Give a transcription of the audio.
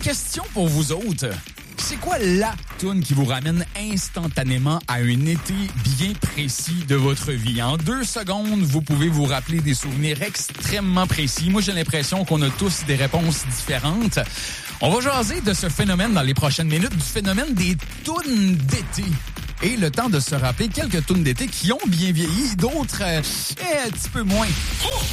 question pour vous autres. C'est quoi la toune qui vous ramène instantanément à un été bien précis de votre vie? En 2 secondes, vous pouvez vous rappeler des souvenirs extrêmement précis. Moi, j'ai l'impression qu'on a tous des réponses différentes. On va jaser de ce phénomène dans les prochaines minutes, du phénomène des tounes d'été. Et le temps de se rappeler quelques tounes d'été qui ont bien vieilli, d'autres un petit peu moins.